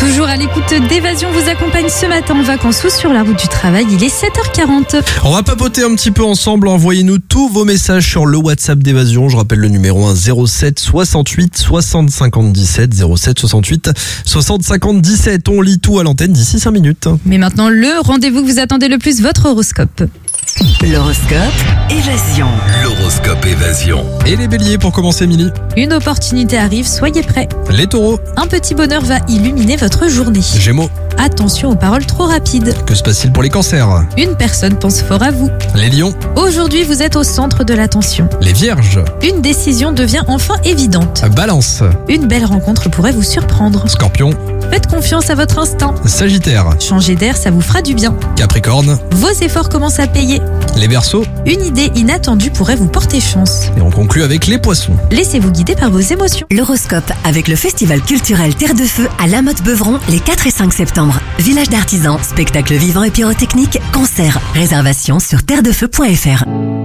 Toujours à l'écoute d'Évasion vous accompagne ce matin en vacances ou sur la route du travail. Il est 7h40. On va papoter un petit peu ensemble. Envoyez-nous tous vos messages sur le WhatsApp d'Évasion. Je rappelle le numéro 07 68 60 57 07 68 60 57. On lit tout à l'antenne d'ici 5 minutes. Mais maintenant, le rendez-vous que vous attendez le plus, votre horoscope. L'horoscope Évasion. L'horoscope Évasion. Et les béliers pour commencer, Émilie. Une opportunité arrive, soyez prêts. Les taureaux. Un petit bonheur va illuminer votre journée. Gémeaux. Attention aux paroles trop rapides. Que se passe-t-il pour les cancers? Une personne pense fort à vous. Les lions. Aujourd'hui, vous êtes au centre de l'attention. Les vierges. Une décision devient enfin évidente. Balance. Une belle rencontre pourrait vous surprendre. Scorpion. Faites confiance à votre instinct. Sagittaire. Changer d'air, ça vous fera du bien. Capricorne. Vos efforts commencent à payer. Les verseaux. Une idée inattendue pourrait vous porter chance. Et on conclut avec les poissons. Laissez-vous guider par vos émotions. L'horoscope avec le festival culturel Terre de Feu à La Motte-Beuvron les 4 et 5 septembre. Village d'artisans, spectacles vivants et pyrotechniques, concerts. Réservation sur terredefeu.fr.